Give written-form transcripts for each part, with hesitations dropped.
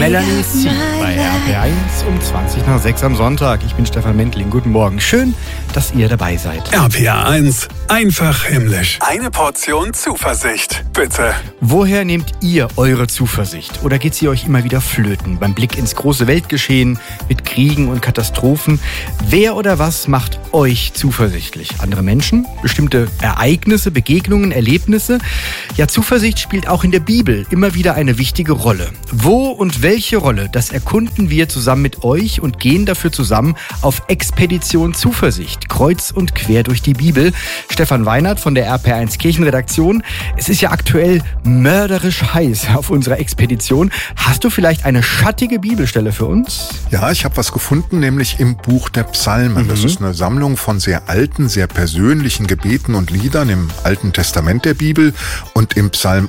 Melanie C. bei RPR1 um 20:20 am Sonntag. Ich bin Stefan Mentling. Guten Morgen. Schön, dass ihr dabei seid. RPR1, einfach himmlisch. Eine Portion Zuversicht, bitte. Woher nehmt ihr eure Zuversicht? Oder geht sie euch immer wieder flöten beim Blick ins große Weltgeschehen mit Kriegen und Katastrophen? Wer oder was macht euch zuversichtlich? Andere Menschen? Bestimmte Ereignisse, Begegnungen, Erlebnisse? Ja, Zuversicht spielt auch in der Bibel immer wieder eine wichtige Rolle. Wo und welche Rolle, das erkunden wir zusammen mit euch und gehen dafür zusammen auf Expedition Zuversicht. Kreuz und quer durch die Bibel. Stefan Weinert von der RPR1 Kirchenredaktion. Es ist ja aktuell mörderisch heiß auf unserer Expedition. Hast du vielleicht eine schattige Bibelstelle für uns? Ja, ich habe was gefunden, nämlich im Buch der Psalmen. Das ist eine Sammlung von sehr alten, sehr persönlichen Gebeten und Liedern im Alten Testament der Bibel. Und im Psalm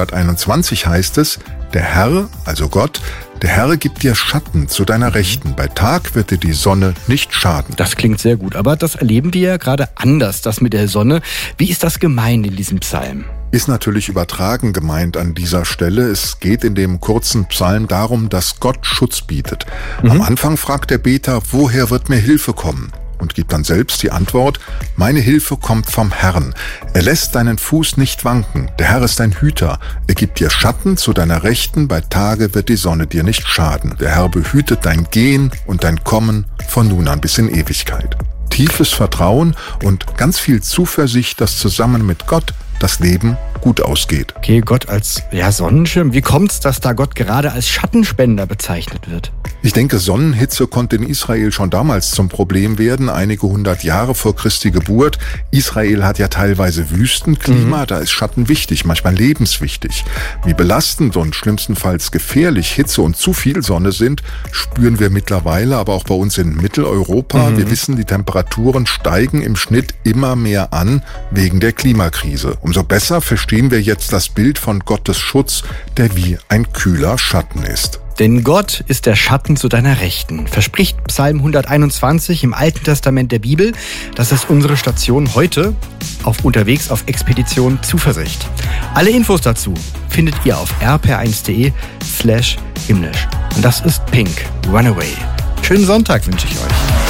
121 heißt es: Der Herr, also Gott, der Herr gibt dir Schatten zu deiner Rechten. Bei Tag wird dir die Sonne nicht schaden. Das klingt sehr gut, aber das erleben wir ja gerade anders, das mit der Sonne. Wie ist das gemeint in diesem Psalm? Ist natürlich übertragen gemeint an dieser Stelle. Es geht in dem kurzen Psalm darum, dass Gott Schutz bietet. Am Anfang fragt der Beter, woher wird mir Hilfe kommen? Und gibt dann selbst die Antwort: Meine Hilfe kommt vom Herrn. Er lässt deinen Fuß nicht wanken. Der Herr ist dein Hüter. Er gibt dir Schatten zu deiner Rechten. Bei Tage wird die Sonne dir nicht schaden. Der Herr behütet dein Gehen und dein Kommen von nun an bis in Ewigkeit. Tiefes Vertrauen und ganz viel Zuversicht, dass zusammen mit Gott das Leben gut ausgeht. Okay, Gott als Sonnenschirm. Wie kommt's, dass da Gott gerade als Schattenspender bezeichnet wird? Ich denke, Sonnenhitze konnte in Israel schon damals zum Problem werden, einige 100 Jahre vor Christi Geburt. Israel hat ja teilweise Wüstenklima, da ist Schatten wichtig, manchmal lebenswichtig. Wie belastend und schlimmstenfalls gefährlich Hitze und zu viel Sonne sind, spüren wir mittlerweile, aber auch bei uns in Mitteleuropa. Wir wissen, die Temperaturen steigen im Schnitt immer mehr an wegen der Klimakrise. Umso besser verstehen wir jetzt das Bild von Gottes Schutz, der wie ein kühler Schatten ist. Denn Gott ist der Schatten zu deiner Rechten, verspricht Psalm 121 im Alten Testament der Bibel. Das ist unsere Station heute unterwegs auf Expedition Zuversicht. Alle Infos dazu findet ihr auf rpr1.de/himmlisch. Und das ist Pink, Runaway. Schönen Sonntag wünsche ich euch.